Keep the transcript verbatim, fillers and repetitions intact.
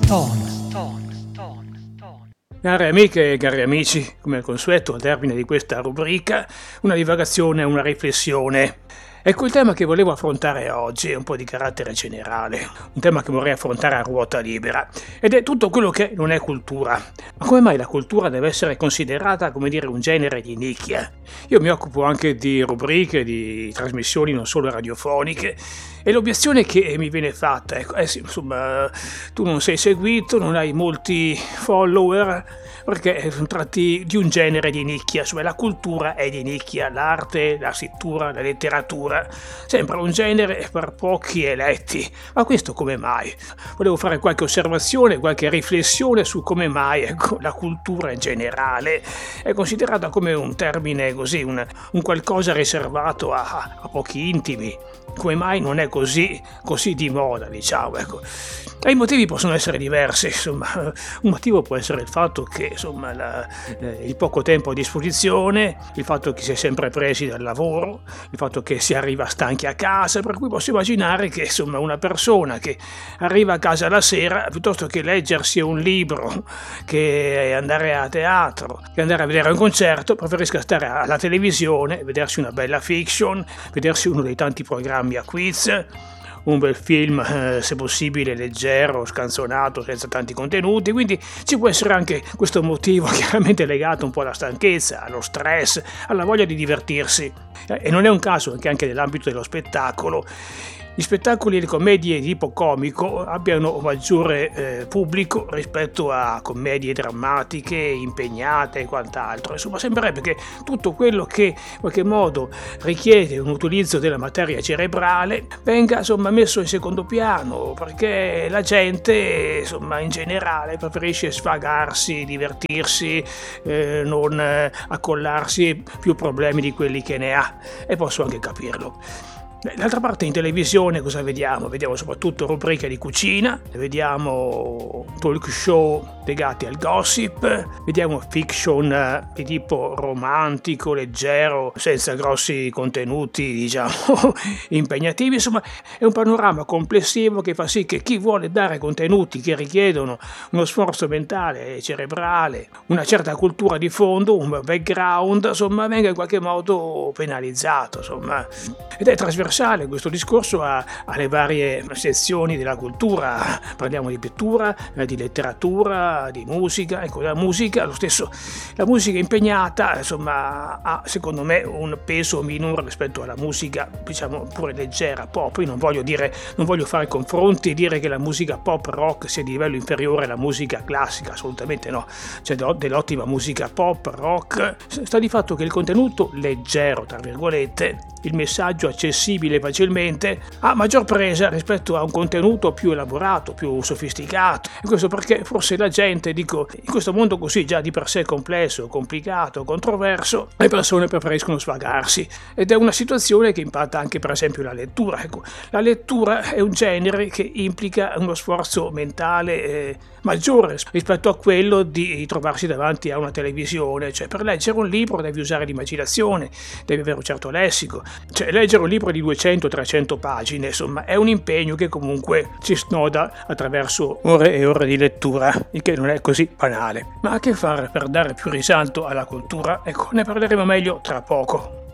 Ton. Ton. Ton. Ton. Cari amiche e cari amici, come al consueto al termine di questa rubrica, una divagazione e una riflessione. Ecco, il tema che volevo affrontare oggi è un po' di carattere generale, un tema che vorrei affrontare a ruota libera, ed è tutto quello che non è cultura. Ma come mai la cultura deve essere considerata, come dire, un genere di nicchia? Io mi occupo anche di rubriche, di trasmissioni non solo radiofoniche, e l'obiezione che mi viene fatta è, eh sì, insomma, tu non sei seguito, non hai molti follower, perché tratti di un genere di nicchia, cioè la cultura è di nicchia, l'arte, la scrittura, la letteratura, sembra un genere per pochi eletti. Ma questo come mai? Volevo fare qualche osservazione, qualche riflessione su come mai, ecco, la cultura in generale è considerata come un termine così, un, un qualcosa riservato a, a pochi intimi. Come mai non è così, così di moda, diciamo, ecco. E i motivi possono essere diversi, insomma. Un motivo può essere il fatto che, insomma, la, eh, il poco tempo a disposizione, il fatto che si è sempre presi dal lavoro, il fatto che si arriva stanchi a casa, per cui posso immaginare che, insomma, una persona che arriva a casa la sera, piuttosto che leggersi un libro, che andare a teatro, che andare a vedere un concerto, preferisca stare alla televisione, vedersi una bella fiction, vedersi uno dei tanti programmi a quiz, un bel film, eh, se possibile leggero, scanzonato, senza tanti contenuti. Quindi ci può essere anche questo motivo chiaramente legato un po' alla stanchezza, allo stress, alla voglia di divertirsi. Eh, e non è un caso che anche nell'ambito dello spettacolo gli spettacoli e le commedie di tipo comico abbiano maggiore eh, pubblico rispetto a commedie drammatiche, impegnate e quant'altro. Insomma, sembrerebbe che tutto quello che in qualche modo richiede un utilizzo della materia cerebrale venga, insomma, messo in secondo piano, perché la gente, insomma, in generale preferisce sfagarsi, divertirsi, eh, non eh, accollarsi più problemi di quelli che ne ha, e posso anche capirlo. D'altra parte in televisione cosa vediamo? Vediamo soprattutto rubriche di cucina, vediamo talk show legati al gossip, vediamo fiction di tipo romantico, leggero, senza grossi contenuti, diciamo, impegnativi. Insomma, è un panorama complessivo che fa sì che chi vuole dare contenuti che richiedono uno sforzo mentale e cerebrale, una certa cultura di fondo, un background, insomma, venga in qualche modo penalizzato, insomma. Ed è trasversale questo discorso a, alle varie sezioni della cultura. Parliamo di pittura, di letteratura, di musica. Ecco, la musica, lo stesso, la musica impegnata, insomma, ha secondo me un peso minore rispetto alla musica, diciamo, pure leggera, pop. Io non voglio dire, non voglio fare confronti e dire che la musica pop rock sia di livello inferiore alla musica classica, assolutamente no. C'è dell'ottima musica pop rock. Sta di fatto che il contenuto leggero, tra virgolette, il messaggio accessibile facilmente, ha maggior presa rispetto a un contenuto più elaborato, più sofisticato. E questo perché forse la gente, dico, in questo mondo così già di per sé complesso, complicato, controverso, le persone preferiscono svagarsi, ed è una situazione che impatta anche per esempio la lettura. Ecco, la lettura è un genere che implica uno sforzo mentale eh, maggiore rispetto a quello di trovarsi davanti a una televisione. Cioè, per leggere un libro devi usare l'immaginazione, devi avere un certo lessico. Cioè, leggere un libro di duecento trecento pagine, insomma, è un impegno che comunque si snoda attraverso ore e ore di lettura, il che non è così banale. Ma a che fare per dare più risalto alla cultura? Ecco, ne parleremo meglio tra poco.